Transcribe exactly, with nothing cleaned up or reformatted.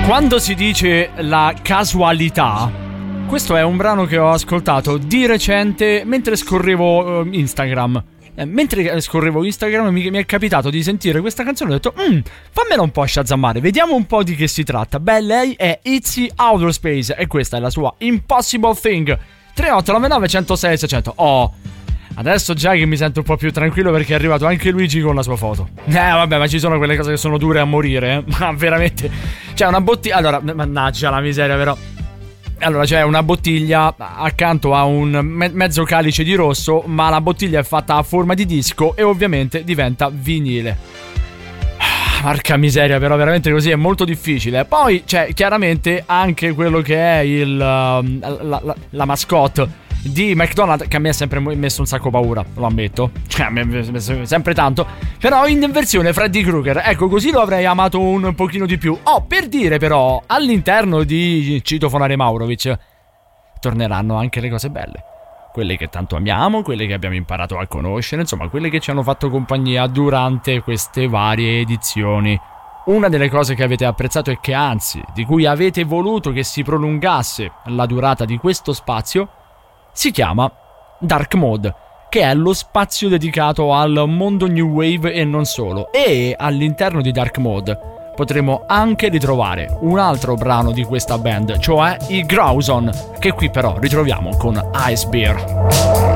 Quando si dice la casualità, questo è un brano che ho ascoltato di recente mentre scorrevo uh, Instagram. Eh, mentre scorrevo Instagram mi, mi è capitato di sentire questa canzone e ho detto mm, fammela un po' shazammare, vediamo un po' di che si tratta. Beh, lei è Itzy Outer Space e questa è la sua Impossible Thing. Tre otto nove nove uno zero sei sei zero zero. Oh, adesso già che mi sento un po' più tranquillo perché è arrivato anche Luigi con la sua foto. Eh vabbè, ma ci sono quelle cose che sono dure a morire, eh? Ma veramente. C'è una bottiglia. Allora, mannaggia la miseria, però. Allora c'è una bottiglia accanto a un me- mezzo calice di rosso, ma la bottiglia è fatta a forma di disco e ovviamente diventa vinile. Porca miseria, però veramente così è molto difficile. Poi c'è chiaramente anche quello che è il la, la, la, la mascotte di McDonald's, che a me ha sempre messo un sacco paura, lo ammetto. Cioè, mi ha messo sempre tanto. Però in versione Freddy Krueger, ecco, così lo avrei amato un pochino di più. Oh, per dire però, all'interno di Citofonare Maurovic torneranno anche le cose belle, quelle che tanto amiamo, quelle che abbiamo imparato a conoscere, insomma, quelle che ci hanno fatto compagnia durante queste varie edizioni. Una delle cose che avete apprezzato e che anzi, di cui avete voluto che si prolungasse la durata di questo spazio, si chiama Dark Mode, che è lo spazio dedicato al mondo New Wave e non solo. E all'interno di Dark Mode potremo anche ritrovare un altro brano di questa band, cioè i Grauson, che qui però ritroviamo con Ice Bear.